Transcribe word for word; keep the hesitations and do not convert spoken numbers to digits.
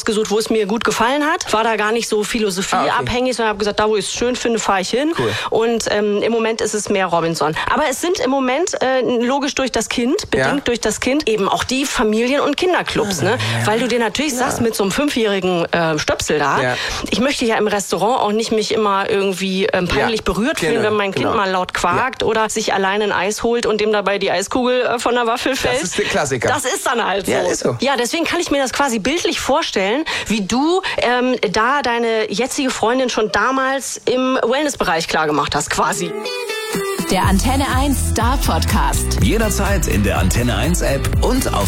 ausgesucht, wo es mir gut gefallen hat. War da gar nicht so philosophieabhängig, ah, okay. sondern habe gesagt, da wo ich es schön finde, fahre ich hin. Cool. Und ähm, im Moment ist es mehr Robinson. Aber es sind im Moment, äh, logisch durch das Kind, bedingt ja. durch das Kind, eben auch die Familien- und Kinderclubs. Ah, ne? Ja. Weil du dir natürlich ja. sagst, mit so einem fünfjährigen äh, Stöpsel da, ja. ich möchte ja im Restaurant auch nicht mich immer irgendwie ähm, peinlich ja. berührt fühlen, genau. wenn mein Kind genau. mal laut quakt ja. oder sich alleine ein Eis holt und dem dabei die Eiskugel äh, von der Waffel fällt. Das ist der Klassiker. Das ist dann halt so. Ja, ist so. Ja, deswegen kann ich mir das quasi bildlich vorstellen, wie du ähm, da deine jetzige Freundin schon damals im Wellnessbereich klargemacht hast, quasi. Der Antenne eins Star Podcast. Jederzeit in der Antenne eins App und auf